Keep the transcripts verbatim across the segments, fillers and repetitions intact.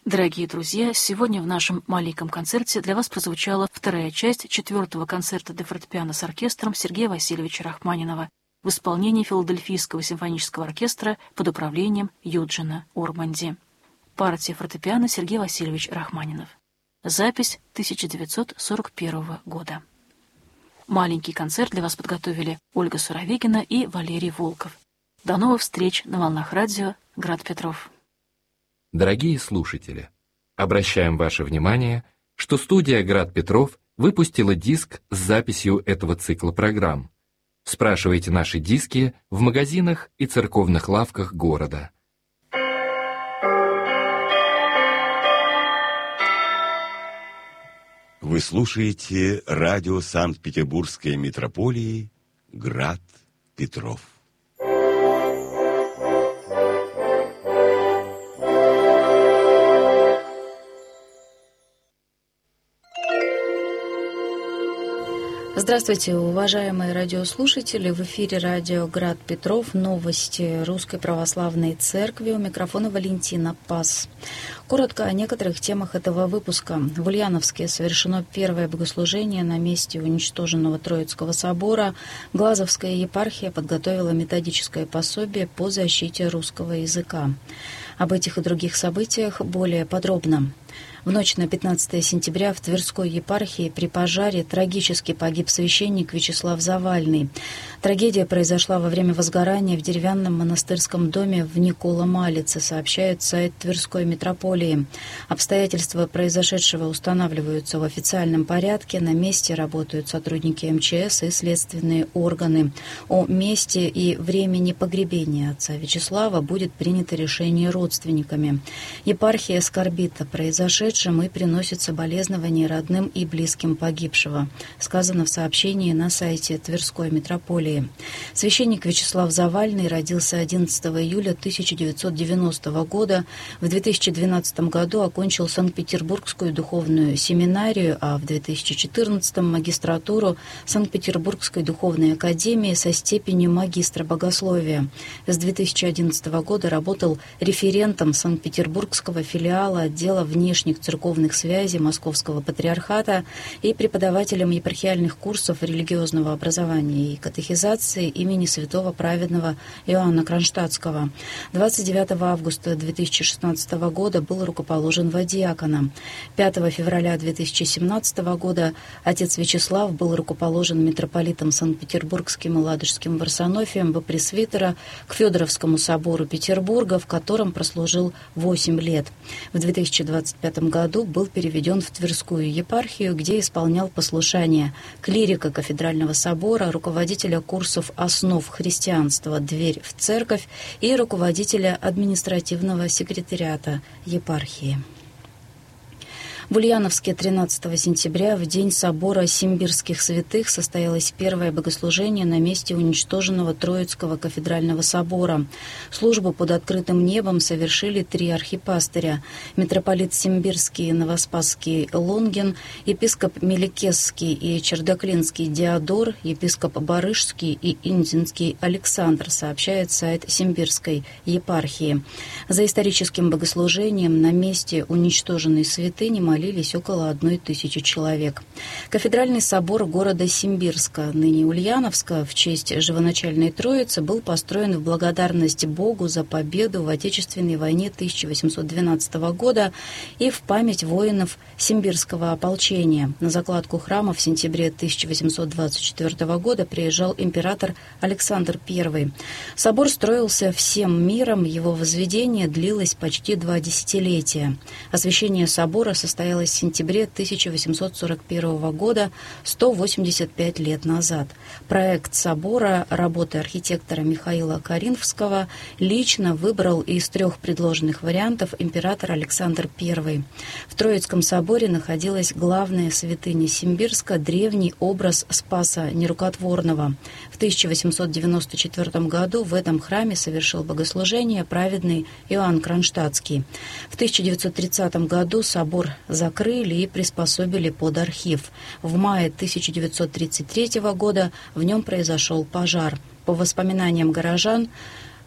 Дорогие друзья, сегодня в нашем маленьком концерте для вас прозвучала вторая часть четвертого концерта де фортепиано с оркестром Сергея Васильевича Рахманинова в исполнении Филадельфийского симфонического оркестра под управлением Юджина Урбанди. Партия фортепиано Сергей Васильевич Рахманинов. Запись тысяча девятьсот сорок первого года. Маленький концерт для вас подготовили Ольга Суровикина и Валерий Волков. До новых встреч на волнах радио «Град Петров». Дорогие слушатели, обращаем ваше внимание, что студия «Град Петров» выпустила диск с записью этого цикла программ. Спрашивайте наши диски в магазинах и церковных лавках города. Вы слушаете радио Санкт-Петербургской митрополии «Град Петров». Здравствуйте, уважаемые радиослушатели! В эфире радио «Град Петров», новости Русской Православной Церкви. У микрофона Валентина Пас. Коротко о некоторых темах этого выпуска. В Ульяновске совершено первое богослужение на месте уничтоженного Троицкого собора. Глазовская епархия подготовила методическое пособие по защите русского языка. Об этих и других событиях более подробно. В ночь на пятнадцатое сентября в Тверской епархии при пожаре трагически погиб священник Вячеслав Завальный. Трагедия произошла во время возгорания в деревянном монастырском доме в Никола-Малице, сообщает сайт Тверской митрополии. Обстоятельства произошедшего устанавливаются в официальном порядке. На месте работают сотрудники эм че эс и следственные органы. О месте и времени погребения отца Вячеслава будет принято решение родственниками. Епархия скорбит о произошедшем и приносит соболезнования родным и близким погибшего, сказано в сообщении на сайте Тверской митрополии. Священник Вячеслав Завальный родился одиннадцатого июля тысяча девятьсот девяностого года. В две тысячи двенадцатом году окончил Санкт-Петербургскую духовную семинарию, а в две тысячи четырнадцатом магистратуру Санкт-Петербургской духовной академии со степенью магистра богословия. С две тысячи одиннадцатого года работал референтом Санкт-Петербургского филиала отдела внешних церковных связей Московского патриархата и преподавателем епархиальных курсов религиозного образования и катехизации имени святого праведного Иоанна Кронштадтского. двадцать девятого августа две тысячи шестнадцатого года был рукоположен во диакона. пятого февраля две тысячи семнадцатого года отец Вячеслав был рукоположен митрополитом Санкт-Петербургским и Ладожским Варсонофием во пресвитера к Федоровскому собору Петербурга, в котором прослужил восемь лет. В две тысячи двадцать пятом году был переведен в Тверскую епархию, где исполнял послушание клирика кафедрального собора, руководителя курсов основ христианства «Дверь в церковь» и руководителя административного секретариата епархии. В Ульяновске тринадцатого сентября, в день собора Симбирских святых, состоялось первое богослужение на месте уничтоженного Троицкого кафедрального собора. Службу под открытым небом совершили три архипастыря: митрополит Симбирский Новоспасский Лонгин, епископ Меликесский и Чердоклинский Диодор, епископ Барышский и Индинский Александр, сообщает сайт Симбирской епархии. За историческим богослужением на месте уничтоженной святыни молились молились около одной тысячи человек. Кафедральный собор города Симбирска, ныне Ульяновска, в честь Живоначальной Троицы был построен в благодарность Богу за победу в Отечественной войне тысяча восемьсот двенадцатого года и в память воинов Симбирского ополчения. На закладку храма в сентябре тысяча восемьсот двадцать четвертого года приезжал император Александр Первый. Собор строился всем миром, его возведение длилось почти два десятилетия. Освящение собора состоялось в сентябре тысяча восемьсот сорок первого года, сто восемьдесят пять лет назад. Проект собора, работы архитектора Михаила Коринфского, лично выбрал из трех предложенных вариантов император Александр Первый. В Троицком соборе находилась главная святыня Симбирска, древний образ Спаса Нерукотворного. В тысяча восемьсот девяносто четвертом году в этом храме совершил богослужение праведный Иоанн Кронштадтский. В тысяча девятьсот тридцатом году собор закрыли и приспособили под архив. В мае тысяча девятьсот тридцать третьего года в нем произошел пожар. По воспоминаниям горожан,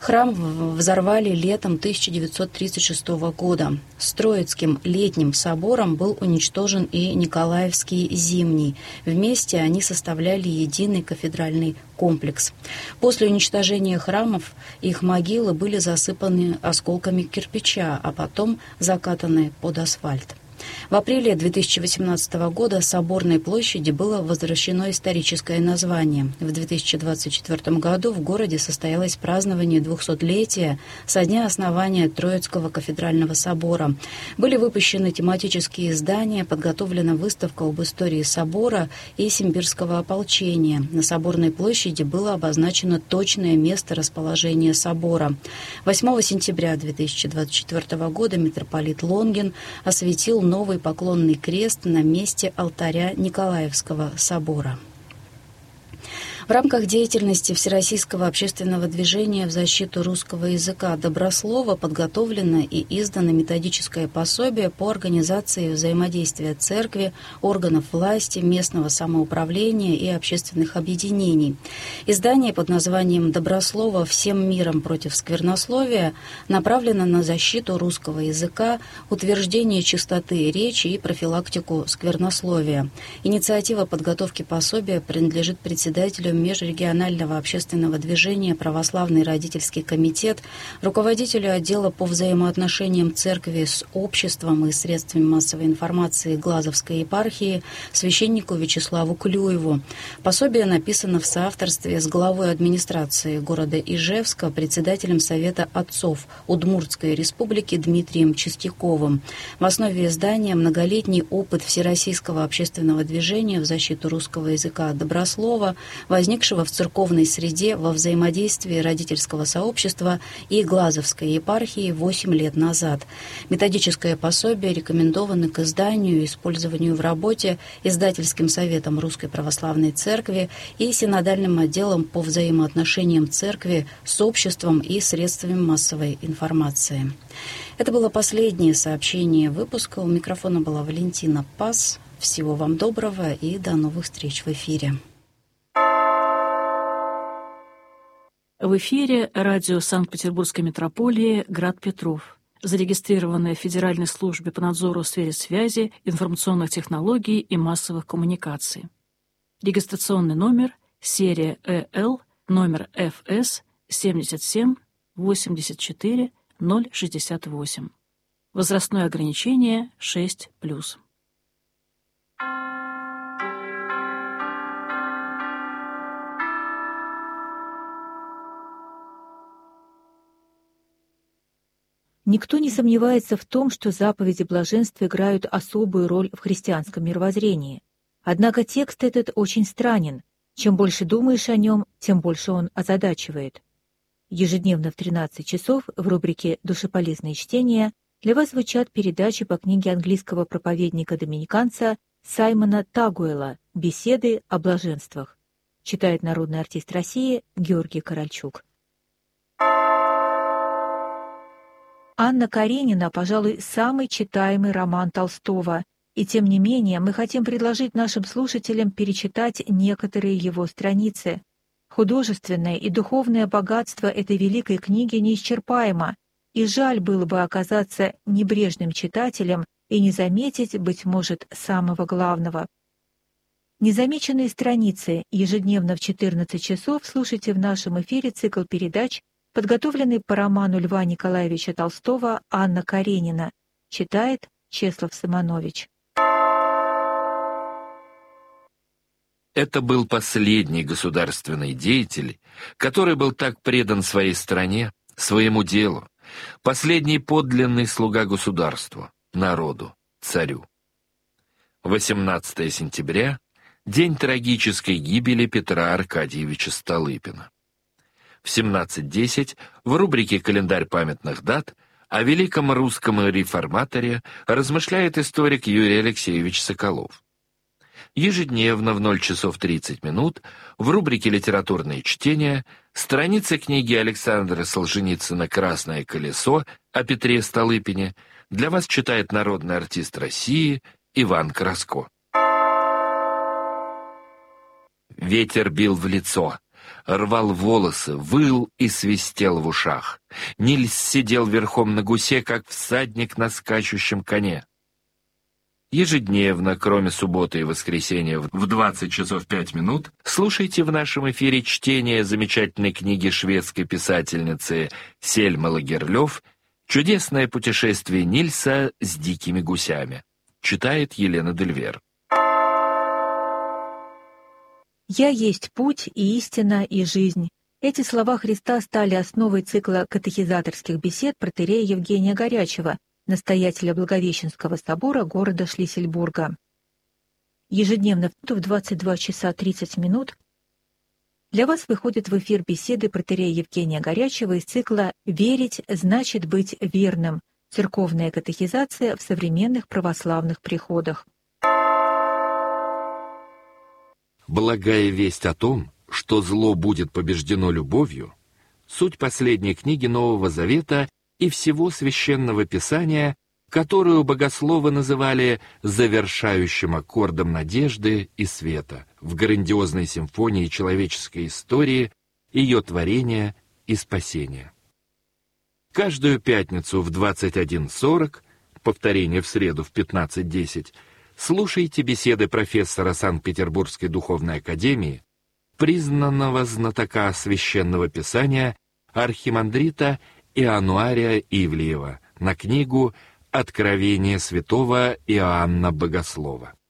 Храм взорвали летом тысяча девятьсот тридцать шестого года. С Троицким летним собором был уничтожен и Николаевский зимний. Вместе они составляли единый кафедральный комплекс. После уничтожения храмов их могилы были засыпаны осколками кирпича, а потом закатаны под асфальт. В апреле две тысячи восемнадцатого года Соборной площади было возвращено историческое название. В две тысячи двадцать четвёртом году в городе состоялось празднование двухсотлетия со дня основания Троицкого кафедрального собора. Были выпущены тематические издания, подготовлена выставка об истории собора и симбирского ополчения. На Соборной площади было обозначено точное место расположения собора. восьмого сентября две тысячи двадцать четвёртого года митрополит Лонгин осветил новый поклонный крест на месте алтаря Николаевского собора. В рамках деятельности Всероссийского общественного движения в защиту русского языка «Доброслово» подготовлено и издано методическое пособие по организации взаимодействия церкви, органов власти, местного самоуправления и общественных объединений. Издание под названием «Доброслово. Всем миром против сквернословия» направлено на защиту русского языка, утверждение чистоты речи и профилактику сквернословия. Инициатива подготовки пособия принадлежит председателю Межрегионального общественного движения «Православный родительский комитет», руководителю отдела по взаимоотношениям церкви с обществом и средствами массовой информации Глазовской епархии священнику Вячеславу Клюеву. Пособие написано в соавторстве с главой администрации города Ижевска, председателем Совета отцов Удмуртской республики Дмитрием Чистяковым. В основе издания многолетний опыт Всероссийского общественного движения в защиту русского языка «Доброслово», возникшего в церковной среде во взаимодействии родительского сообщества и Глазовской епархии восемь лет назад. Методическое пособие рекомендовано к изданию и использованию в работе Издательским советом Русской Православной Церкви и Синодальным отделом по взаимоотношениям церкви с обществом и средствами массовой информации. Это было последнее сообщение выпуска. У микрофона была Валентина Пас. Всего вам доброго и до новых встреч в эфире. В эфире радио Санкт-Петербургской метрополии «Град Петров», зарегистрированное в Федеральной службе по надзору в сфере связи, информационных технологий и массовых коммуникаций. Регистрационный номер, серия Э Л, номер Ф С семьдесят семь восемьдесят четыре ноль шестьдесят восемь. Возрастное ограничение шесть плюс. Никто не сомневается в том, что заповеди блаженства играют особую роль в христианском мировоззрении. Однако текст этот очень странен. Чем больше думаешь о нем, тем больше он озадачивает. Ежедневно в тринадцать часов в рубрике «Душеполезные чтения» для вас звучат передачи по книге английского проповедника-доминиканца Саймона Тагуэла «Беседы о блаженствах». Читает народный артист России Георгий Корольчук. «Анна Каренина», пожалуй, самый читаемый роман Толстого, и тем не менее мы хотим предложить нашим слушателям перечитать некоторые его страницы. Художественное и духовное богатство этой великой книги неисчерпаемо, и жаль было бы оказаться небрежным читателем и не заметить, быть может, самого главного. Незамеченные страницы ежедневно в четырнадцать часов слушайте в нашем эфире цикл передач, подготовленный по роману Льва Николаевича Толстого «Анна Каренина». Читает Чеслав Симонович. Это был последний государственный деятель, который был так предан своей стране, своему делу, последний подлинный слуга государству, народу, царю. восемнадцатого сентября — день трагической гибели Петра Аркадьевича Столыпина. В семнадцать десять в рубрике «Календарь памятных дат» о великом русском реформаторе размышляет историк Юрий Алексеевич Соколов. Ежедневно в ноль часов тридцать минут в рубрике «Литературные чтения» страницы книги Александра Солженицына «Красное колесо» о Петре Столыпине для вас читает народный артист России Иван Краско. Ветер бил в лицо, рвал волосы, выл и свистел в ушах. Нильс сидел верхом на гусе, как всадник на скачущем коне. Ежедневно, кроме субботы и воскресенья в двадцать часов пять минут, слушайте в нашем эфире чтение замечательной книги шведской писательницы Сельмы Лагерлёв «Чудесное путешествие Нильса с дикими гусями». Читает Елена Дельвер. «Я есть путь и истина и жизнь». Эти слова Христа стали основой цикла катехизаторских бесед протоиерея Евгения Горячева, настоятеля Благовещенского собора города Шлиссельбурга. Ежедневно в двадцать два часа тридцать минут для вас выходят в эфир беседы протоиерея Евгения Горячева из цикла «Верить значит быть верным. Церковная катехизация в современных православных приходах». Благая весть о том, что зло будет побеждено любовью, суть последней книги Нового Завета и всего Священного Писания, которую богословы называли завершающим аккордом надежды и света в грандиозной симфонии человеческой истории, ее творения и спасения. Каждую пятницу в двадцать один сорок, повторение в среду в пятнадцать десять, слушайте беседы профессора Санкт-Петербургской духовной академии, признанного знатока Священного Писания архимандрита Иоаннуария Ивлеева на книгу «Откровение святого Иоанна Богослова».